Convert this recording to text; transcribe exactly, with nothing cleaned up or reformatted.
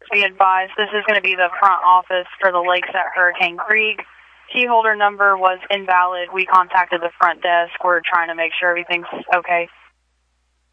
be advised, this is going to be the front office for the Lakes at Hurricane Creek. Key holder number was invalid. We contacted the front desk. We're trying to make sure everything's okay.